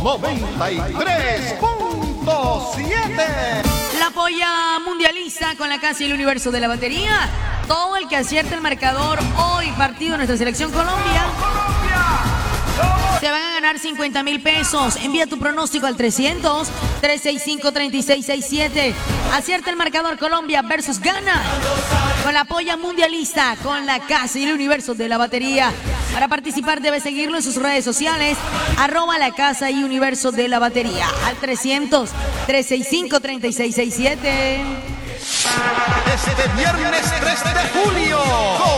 93.7. La polla mundialista con la casa y el universo de la batería. Todo el que acierte el marcador hoy, partido de nuestra selección Colombia, se van a ganar 50,000 pesos. Envía tu pronóstico al 300-365-3667. Acierta el marcador Colombia versus Ghana con la polla mundialista, con la casa y el universo de la batería. Para participar debes seguirlo en sus redes sociales, @la casa y universo de la batería. Al 300-365-3667. Este viernes 3 de julio.